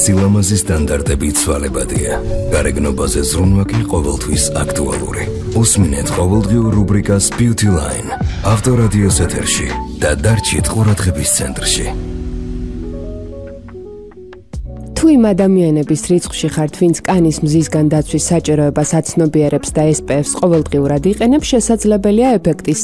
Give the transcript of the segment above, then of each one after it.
სილამაზის სტანდარტები ცვალებადია. გარეგნობაზე ზრუნვა კი ყოველთვის აქტუალური. უსმინეთ ყოველდღიურ რუბრიკას Beauty Line ავტორადიოს ეთერში და დარჩით ყურადღების ცენტრში. თუ იმ ადამიანების რიცხვში ხართ, ვინც კანის მზისგან დაცვის საჭიროებას აცნობიერებს და SPF-ს ყოველდღიურად იყენებს, შესაძლებელია ეფექტის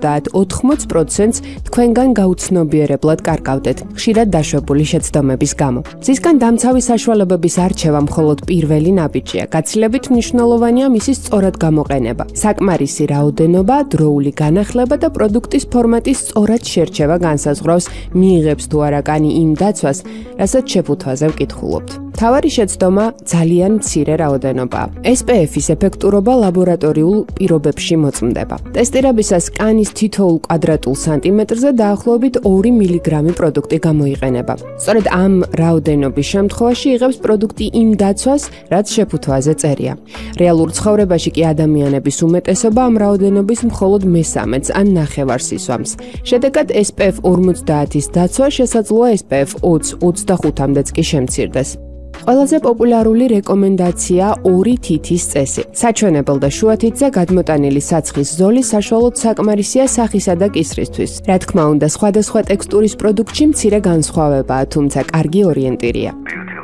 70-80%-ს თქვენგან გაუცნობიერებლად კარგავდეთ, ხშირად დაშვებული შეცდომების გამო. მზისგან დამცავი საშუალებების არჩევა მხოლოდ პირველი ნაბიჯია. გაცილებით მნიშვნელოვანია მისი სწორად გამოყენება. საკმარისი რაოდენობა, დროული განახლება და პროდუქტის ფორმატის სწორად შერჩევა განსაზღვრავს, მიიღებს თუ არა კანი იმ დაცვას, რასაც შეფუთვაზე ვკითხულობთ. მთავარი შეცდომა ძალიან მცირე რაოდენობაა. SPF-ის ეფექტურობა ლაბორატორიულ პირობებში მოწმდება. ტესტირებისას კანის თითოეულ კვადრატულ სანტიმეტრზე დაახლოებით 2 მილიგრამი პროდუქტი გამოიყენება. სწორედ ამ რაოდენობის შემთხვევაში იღებს პროდუქტი იმ დაცვას, რაც შეფუთვაზე წერია. რეალურ ცხოვრებაში კი ადამიანების უმეტესობა ამ რაოდენობის მხოლოდ მესამედს ან ნახევარს ისვამს. შედეგად SPF 50-ის დაცვა შესაძლოა SPF 20-25-მდეც კი შემცირდეს. ყველაზე პოპულარული რეკომენდაცია 2 თითის წესი. საჩვენებელ და შუა თითზე გადმოტანილი საცხის ზოლი საშუალოდ საკმარისია სახისა და კისრისთვის. რა თქმა უნდა, სხვადასხვა ტექსტურის პროდუქტში მცირე განსხვავებაა, თუმცა კარგი ორიენტირია.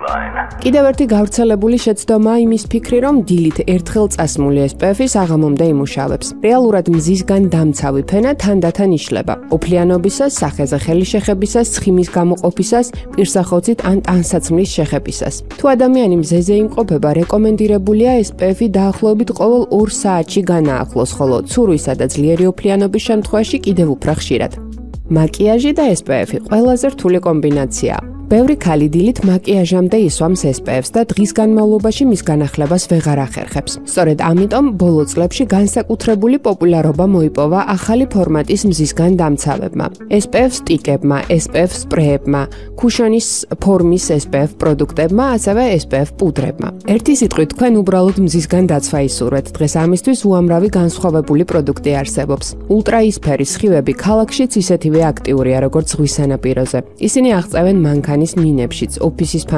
კიდევ ერთი გავრცელებული შეცდომაა იმის ფიქრი, რომ დილით ერთხელ წასმული SPF-ის აღამომდე იმუშავებს. რეალურად მზისგან დამცავი ფენა თანდათან იშლება. ოფლიანობისას, სახეზე ხელი შეხებისას, ცხიმის გამოყოფისას, პირსახოცით ან ტანსაცმლის შეხებისას. თუ ადამიანი მზეზე იმყოფება, რეკომენდირებულია SPF-ი დაახლოებით ყოველ 2 საათში განაახლოს, ხოლო ცურვისა და ძლიერი ოფლიანობის შემთხვევაში კიდევ უფრო ხშირად. მაკიაჟი და SPF-ი ყველაზე რთული კომბინაციაა. ბევრი ქალი დილით მაკიაჟამდე ისვამს SPF-ს და დღის განმავლობაში მის განახლებას ვეღარ ახერხებს. სწორედ ამიტომ ბოლო წლებში განსაკუთრებული პოპულარობა მოიპოვა ახალი ფორმატის მზისგან დამცავებმა. SPF სტიკებმა, SPF სპრეებმა, ქუშონის ფორმის SPF პროდუქტებმა, ასევე SPF პუდრებმა. ერთი სიტყვით, თქვენ უბრალოდ მზისგან დაცვა ისურვეთ. დღეს ამისთვის უამრავი განსხვავებული პროდუქტი არსებობს. ულტრაისფერი სხივები ქალაქშიც ისეთივე აქტიურია, როგორც ზღვის სანაპიროზე. ისინი აღწევენ მანქანის მინებშიც, ოფისის